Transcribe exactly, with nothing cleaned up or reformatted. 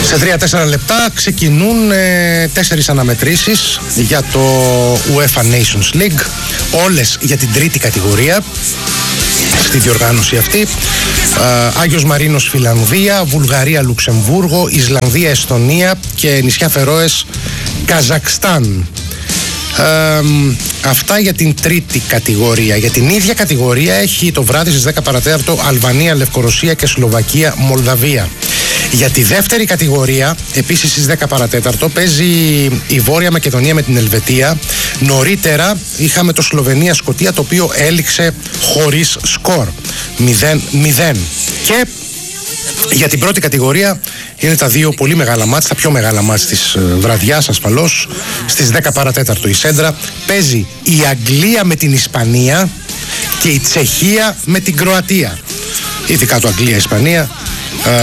Σε τρία τέσσερα λεπτά ξεκινούν ε, τέσσερις αναμετρήσεις για το UEFA Nations League, όλες για την τρίτη κατηγορία στη διοργάνωση αυτή. ε, Άγιος Μαρίνος Φιλανδία, Βουλγαρία Λουξεμβούργο, Ισλανδία Εσθονία και νησιά Φερόες Καζακστάν. Ε, αυτά για την τρίτη κατηγορία. Για την ίδια κατηγορία έχει το βράδυ στις δέκα παρατέταρτο Αλβανία, Λευκορωσία και Σλοβακία Μολδαβία. Για τη δεύτερη κατηγορία, επίσης στις δέκα παρατέταρτο, παίζει η Βόρεια Μακεδονία με την Ελβετία. Νωρίτερα είχαμε το Σλοβενία-Σκωτία, το οποίο έληξε χωρίς σκορ, μηδέν μηδέν. Και για την πρώτη κατηγορία είναι τα δύο πολύ μεγάλα μάτς, τα πιο μεγάλα μάτς της βραδιάς ασφαλώς. Στις δέκα παρατέταρτο η Σέντρα παίζει η Αγγλία με την Ισπανία και η Τσεχία με την Κροατία. Ειδικά το Αγγλία-Ισπανία